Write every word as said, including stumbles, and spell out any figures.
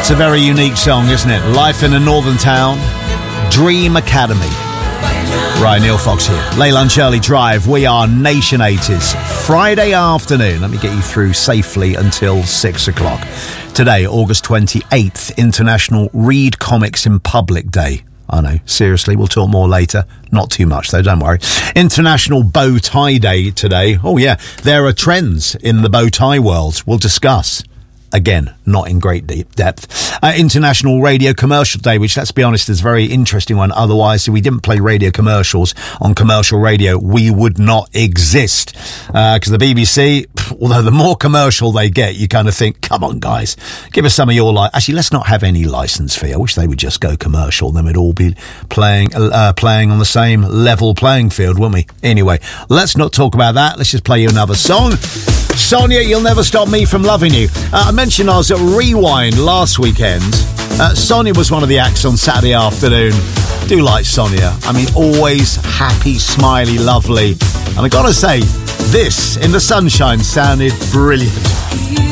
That's a very unique song, isn't it? Life in a Northern Town, Dream Academy. Right, Neil Fox here. Leyland Shirley Drive. We are Nation eighties. Friday afternoon. Let me get you through safely until six o'clock. Today, August twenty-eighth, International Read Comics in Public Day. I know, seriously, we'll talk more later. Not too much, though, don't worry. International Bow Tie Day today. Oh, yeah, there are trends in the bow tie world. We'll discuss. Again, not in great deep depth. Uh, International Radio Commercial Day, which, let's be honest, is a very interesting one. Otherwise, if we didn't play radio commercials on commercial radio, we would not exist. Because uh, the B B C, although the more commercial they get, you kind of think, come on, guys, give us some of your life. Actually, let's not have any licence fee. I wish they would just go commercial. Then we'd all be playing, uh, playing on the same level playing field, wouldn't we? Anyway, let's not talk about that. Let's just play you another song. Sonia, You'll Never Stop Me From Loving You. Uh, I mentioned I was at Rewind last weekend. Uh, Sonia was one of the acts on Saturday afternoon. Do like Sonia. I mean, always happy, smiley, lovely. And I gotta say, this in the sunshine sounded brilliant.